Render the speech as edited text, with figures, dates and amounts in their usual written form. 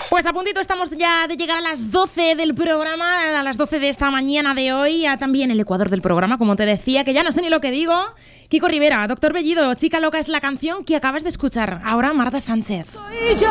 Pues a puntito estamos ya de llegar a las 12 del programa, a las 12 de esta mañana de hoy, a también el ecuador del programa, como te decía, que ya no sé ni lo que digo. Kiko Rivera, Doctor Bellido, Chica Loca es la canción que acabas de escuchar. Ahora Marta Sánchez.